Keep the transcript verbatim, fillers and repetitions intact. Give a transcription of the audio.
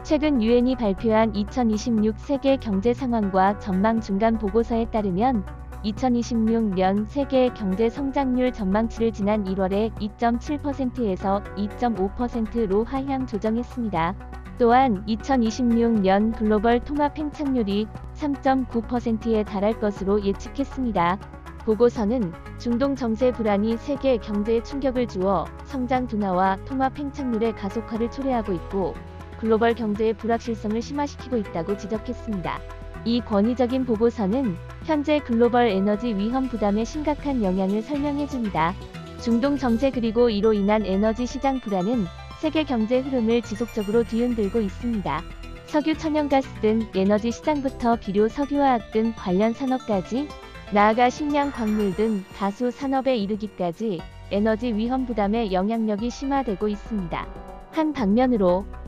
최근 유엔이 발표한 이천이십육 세계 경제 상황과 전망 중간 보고서에 따르면 이천이십육 년 세계 경제 성장률 전망치를 지난 일월에 이 점 칠 퍼센트에서 이 점 오 퍼센트로 하향 조정했습니다. 또한 이천이십육 년 글로벌 통합 행착률이 삼 점 구 퍼센트에 달할 것으로 예측했습니다. 보고서는 중동 정세 불안이 세계 경제에 충격을 주어 성장 둔화와 통합 행착률의 가속화를 초래하고 있고 글로벌 경제의 불확실성을 심화시키고 있다고 지적했습니다. 이 권위적인 보고서는 현재 글로벌 에너지 위험 부담의 심각한 영향을 설명해줍니다. 중동 정세 그리고 이로 인한 에너지 시장 불안은 세계 경제 흐름을 지속적으로 뒤흔들고 있습니다. 석유, 천연가스 등 에너지 시장부터 비료, 석유화학 등 관련 산업까지, 나아가 식량, 광물 등 다수 산업에 이르기까지 에너지 위험 부담의 영향력이 심화되고 있습니다. 한 방면으로